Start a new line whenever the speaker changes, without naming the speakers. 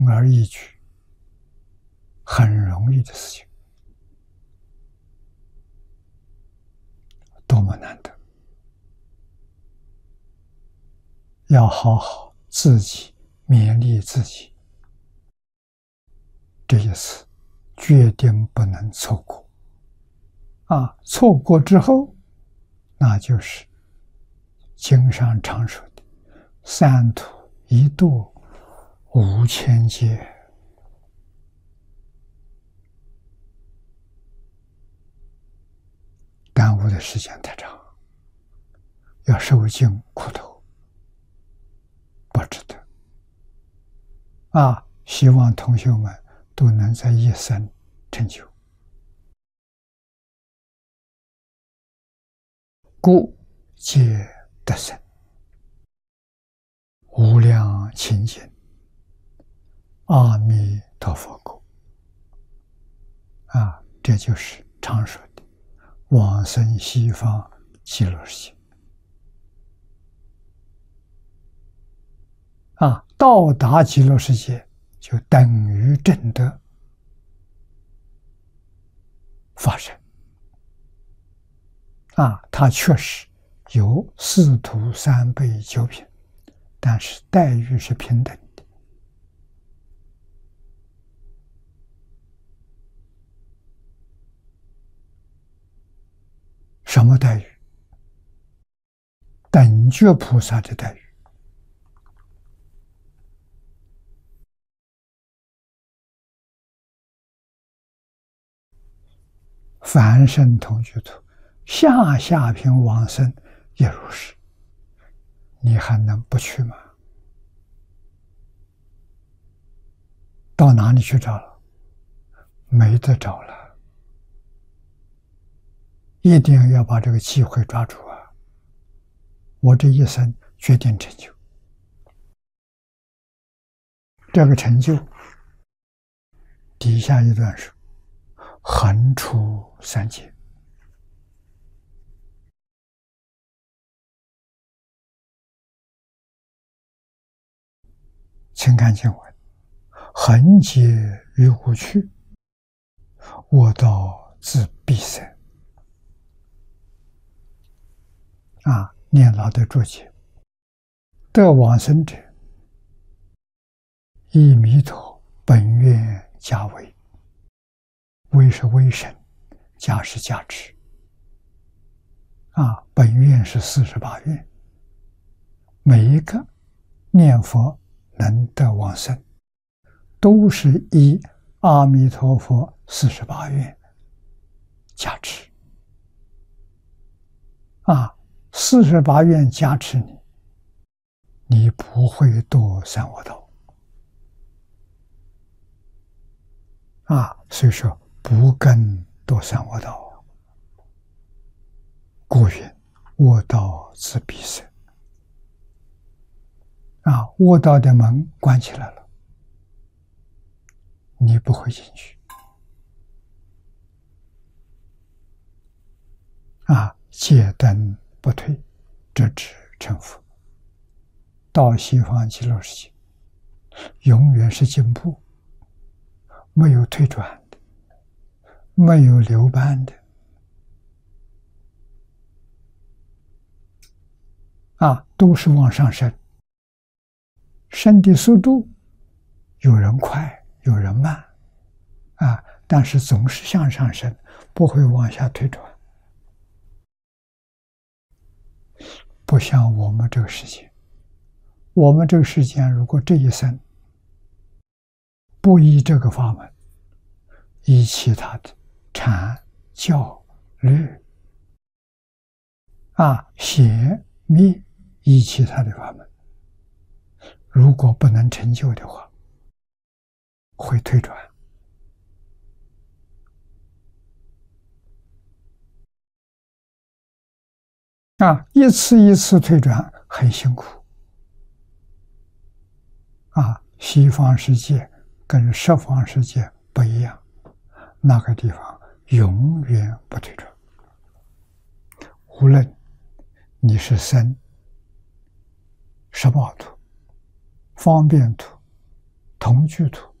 而易举，很容易的事情，多么难得！要好好自己勉励自己，这一次决定不能错过。错过之后，那就是经上常说的三途一堕五千劫。耽误的时间太长，要受尽苦头，不值得。希望同学们都能在一生成就。故皆得生，无量清净阿弥陀佛国。这就是常说的往生西方极乐世界。到达极乐世界，就等于证得法身。它确实有四土三辈九品，但是待遇是平等的。什么待遇？等觉菩萨的待遇。凡圣同居土，下品往生也如是，你还能不去吗？到哪里去找了？没得找了，一定要把这个机会抓住啊！我这一生决定成就，这个成就，底下一段说，横出三界。请看经文：横劫于无去，我道自必生。念老的注解：得往生者，以弥陀本愿加为，为是威神，加是加持。本愿是48愿，每一个念佛能得往生，都是以阿弥陀佛48愿加持。48愿加持你，你不会堕三恶道。所以说不更堕三恶道。故云：恶道自必生。恶道的门关起来了，你不会进去。戒灯不退，直至成佛。到西方极乐世界，永远是进步，没有退转的，没有留班的。都是往上升，升的速度有人快，有人慢，但是总是向上升，不会往下退转。不像我们这个世界，我们这个世界如果这一生不依这个法门，依其他的禅、教、律、邪、密，依其他的法门，如果不能成就的话，会退转。一次一次退转，很辛苦。西方世界跟十方世界不一样，那个地方永远不退转。无论你是生十报土、方便土、 同居土